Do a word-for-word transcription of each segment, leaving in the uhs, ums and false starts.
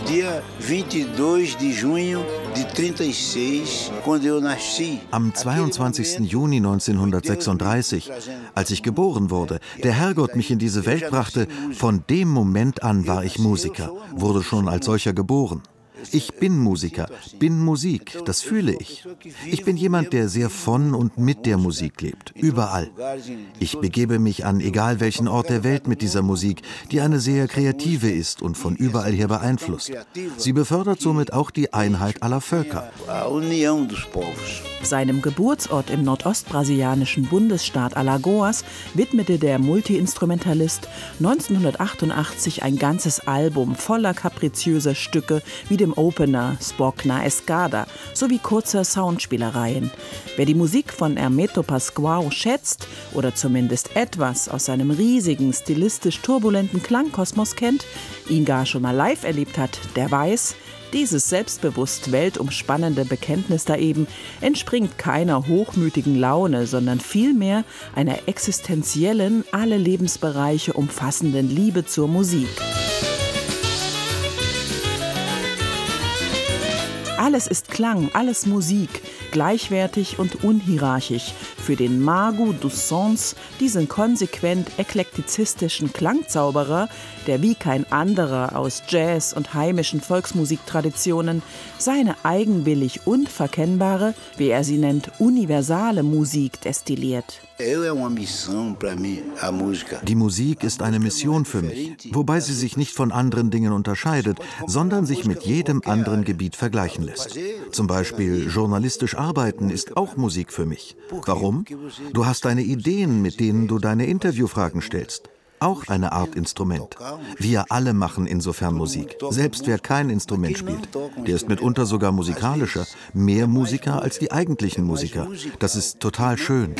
Am zweiundzwanzigsten Juni neunzehnhundertsechsunddreißig, als ich geboren wurde, der Herrgott mich in diese Welt brachte, von dem Moment an war ich Musiker, wurde schon als solcher geboren. Ich bin Musiker, bin Musik, das fühle ich. Ich bin jemand, der sehr von und mit der Musik lebt, überall. Ich begebe mich an egal welchen Ort der Welt mit dieser Musik, die eine sehr kreative ist und von überall her beeinflusst. Sie befördert somit auch die Einheit aller Völker. Seinem Geburtsort im nordostbrasilianischen Bundesstaat Alagoas widmete der Multiinstrumentalist neunzehnhundertachtundachtzig ein ganzes Album voller kapriziöser Stücke wie dem Opener Spock na Escada sowie kurzer Soundspielereien. Wer die Musik von Hermeto Pascoal schätzt oder zumindest etwas aus seinem riesigen, stilistisch turbulenten Klangkosmos kennt, ihn gar schon mal live erlebt hat, der weiß, dieses selbstbewusst weltumspannende Bekenntnis da eben entspringt keiner hochmütigen Laune, sondern vielmehr einer existenziellen, alle Lebensbereiche umfassenden Liebe zur Musik. Alles ist Klang, alles Musik, gleichwertig und unhierarchisch. Für den Mago dos Sons, diesen konsequent eklektizistischen Klangzauberer, der wie kein anderer aus Jazz und heimischen Volksmusiktraditionen seine eigenwillig unverkennbare, wie er sie nennt, universale Musik destilliert. Die Musik ist eine Mission für mich, wobei sie sich nicht von anderen Dingen unterscheidet, sondern sich mit jedem anderen Gebiet vergleichen lässt. Zum Beispiel journalistisch arbeiten ist auch Musik für mich. Warum? Du hast deine Ideen, mit denen du deine Interviewfragen stellst. Auch eine Art Instrument. Wir alle machen insofern Musik. Selbst wer kein Instrument spielt, der ist mitunter sogar musikalischer, mehr Musiker als die eigentlichen Musiker. Das ist total schön.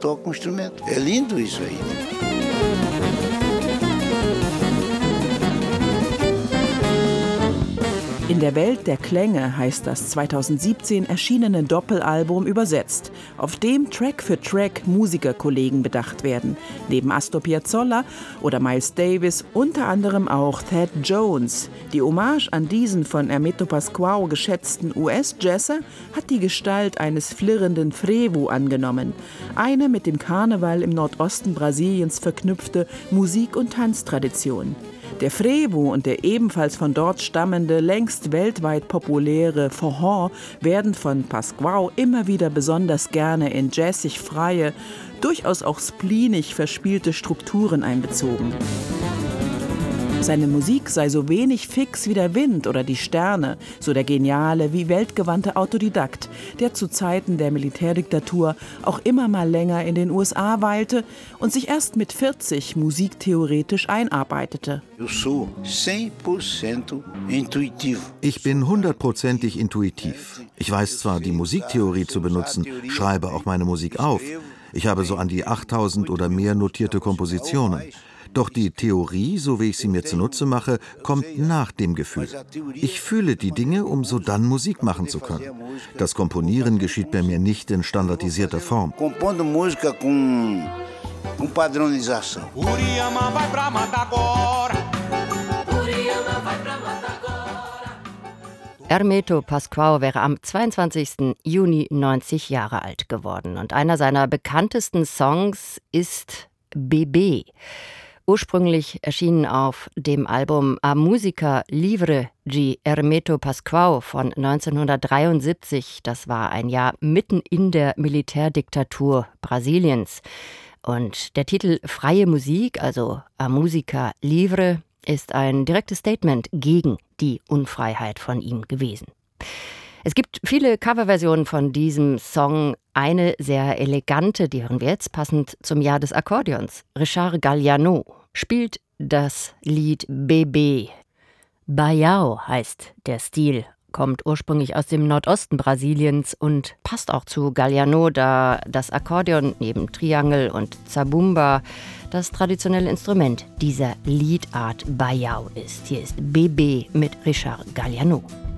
In der Welt der Klänge heißt das zweitausendsiebzehn erschienene Doppelalbum übersetzt, auf dem Track für Track Musikerkollegen bedacht werden. Neben Astor Piazzolla oder Miles Davis unter anderem auch Thad Jones. Die Hommage an diesen von Hermeto Pascoal geschätzten U S-Jazzer hat die Gestalt eines flirrenden Frevo angenommen. Eine mit dem Karneval im Nordosten Brasiliens verknüpfte Musik- und Tanztradition. Der Frevo und der ebenfalls von dort stammende, längst weltweit populäre Forró werden von Pascoal immer wieder besonders gerne in jazzig freie, durchaus auch spleenig verspielte Strukturen einbezogen. Seine Musik sei so wenig fix wie der Wind oder die Sterne, so der geniale wie weltgewandte Autodidakt, der zu Zeiten der Militärdiktatur auch immer mal länger in den U S A weilte und sich erst mit vierzig musiktheoretisch einarbeitete. Ich bin hundertprozentig intuitiv. Ich weiß zwar, die Musiktheorie zu benutzen, schreibe auch meine Musik auf. Ich habe so an die achttausend oder mehr notierte Kompositionen. Doch die Theorie, so wie ich sie mir zunutze mache, kommt nach dem Gefühl. Ich fühle die Dinge, um so dann Musik machen zu können. Das Komponieren geschieht bei mir nicht in standardisierter Form. Hermeto Pascoal wäre am zweiundzwanzigsten Juni neunzig Jahre alt geworden. Und einer seiner bekanntesten Songs ist Bebê. Ursprünglich erschienen auf dem Album A Música Livre de Hermeto Pascoal von neunzehnhundertdreiundsiebzig. Das war ein Jahr mitten in der Militärdiktatur Brasiliens. Und der Titel Freie Musik, also A Música Livre, ist ein direktes Statement gegen die Unfreiheit von ihm gewesen. Es gibt viele Coverversionen von diesem Song. Eine sehr elegante, die hören wir jetzt, passend zum Jahr des Akkordeons. Richard Galliano spielt das Lied Bebê. Baião heißt der Stil, kommt ursprünglich aus dem Nordosten Brasiliens und passt auch zu Galliano, da das Akkordeon neben Triangel und Zabumba das traditionelle Instrument dieser Liedart Baião ist. Hier ist Bebê mit Richard Galliano.